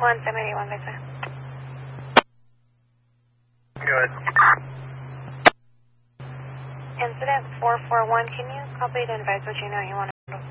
171, Victor. Good. Incident 441, can you copy and advise what you know you want to handle?